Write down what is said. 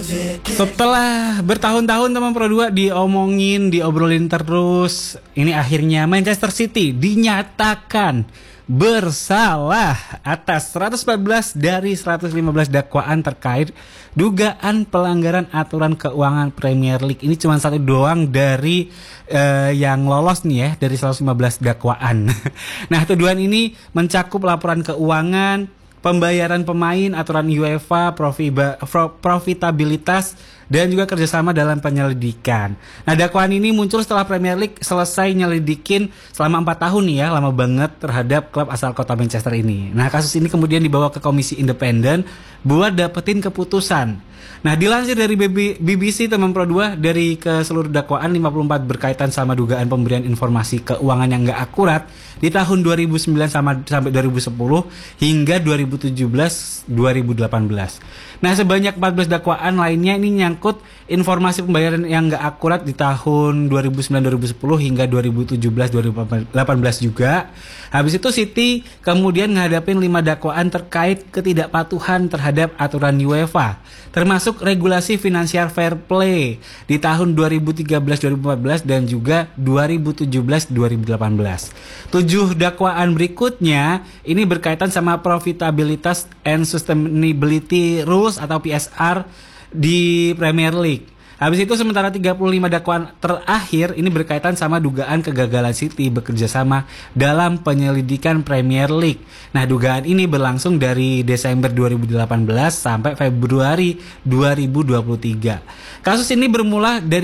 Setelah bertahun-tahun teman Pro 2 diomongin, diobrolin terus, ini akhirnya Manchester City dinyatakan bersalah atas 114 dari 115 dakwaan terkait dugaan pelanggaran aturan keuangan Premier League. Ini cuma satu doang dari yang lolos nih ya, dari 115 dakwaan. Nah, tuduhan ini mencakup laporan keuangan, pembayaran pemain, aturan UEFA, profitabilitas, dan juga kerjasama dalam penyelidikan. Nah, dakwaan ini muncul setelah Premier League selesai nyelidikin selama 4 tahun nih ya, lama banget terhadap klub asal kota Manchester ini. Nah, kasus ini kemudian dibawa ke komisi independen buat dapetin keputusan. Nah, dilansir dari BBC teman Pro 2, dari keseluruh dakwaan 54 berkaitan sama dugaan pemberian informasi keuangan yang nggak akurat di tahun 2009 sampai 2010 hingga 2017-2018. Nah, sebanyak 14 dakwaan lainnya ini nyangkut informasi pembayaran yang nggak akurat di tahun 2009-2010 hingga 2017-2018 juga. Habis itu City kemudian ngadapin 5 dakwaan terkait ketidakpatuhan terhadap aturan UEFA, termasuk regulasi finansial fair play di tahun 2013-2014 dan juga 2017-2018. 7 dakwaan berikutnya ini berkaitan sama profitabilitas and sustainability rules atau PSR di Premier League. Habis itu sementara 35 dakwaan terakhir ini berkaitan sama dugaan kegagalan City bekerja sama dalam penyelidikan Premier League. Nah, dugaan ini berlangsung dari Desember 2018 sampai Februari 2023. Kasus ini bermula dari